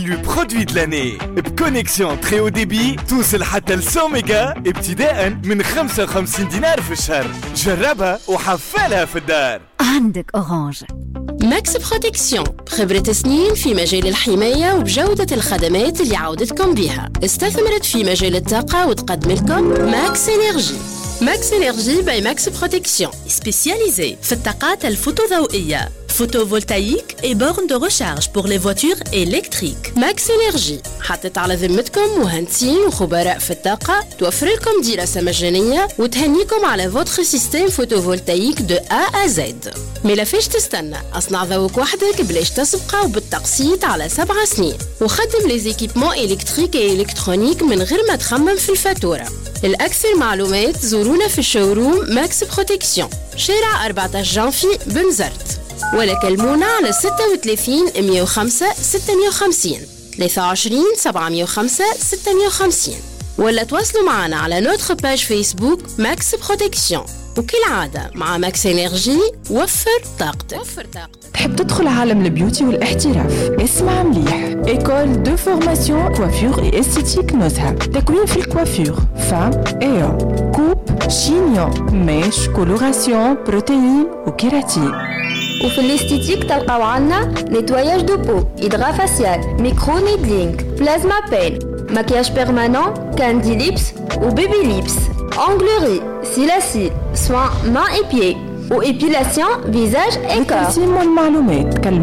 Le produit de l'année بكونيكسيون très haut débit توصل حتى ل 100 ميجا ابتداء من 55 دينار في الشهر. جربها وحفلها في الدار. عندك أورانج. ماكس بروتكسيون، خبرة سنين في مجال الحماية وبجودة الخدمات اللي عودتكم بيها. استثمرت في مجال الطاقة وتقدم لكم ماكس إنرجي. ماكس إنرجي باي ماكس بروتكسيون، سبيسياليزي في الطاقات الفوتوضوئية، photovoltaïque et bornes de recharge pour les voitures électriques. ماكس إنرجي حطت على ذمتكم مهندسين وخبراء في الطاقة، توفر لكم دراسة مجانية وتهنيكم على فوتر سيستم فوتوفولتايك دو A à Z. ملا فيش تستنى، اصنع ذوق وحدك بلاش تسبقه وبالتقسيط على 7 سنين، وخدم لي زيكيبمون إلكتريك و إلكترونيك من غير ما تخمم في الفاتورة. الأكثر معلومات زورونا في الشوروم ماكس بروتكسيون، شارع 14 جانفي بنزرت، ولا كلمونا على 36 105 650 23 705 650، ولا تواصلوا معنا على نوتر باج فيسبوك ماكس بروتكسيون. وكالعادة مع ماكس إنرجي وفر طاقتك. تحب تدخل عالم البيوتي والاحتراف؟ اسمع مليح. إيكول دو فورماسيون كوافير إي إستيتيك نزهة، تكوين في الكوافير فام إيو كوب شينيون ميش كولوراسيون بروتين وكيراتين. وفي الاستيتيك تلقاو عنا نيتواياج دو بو، إدغا فاسيال، ميكرو نيدلينغ، بلازما بين، مكياج بيرمانون، كاندي ليبس وبيبي ليبس، onglerie, cils, soins mains et pieds ou épilation visage et corps.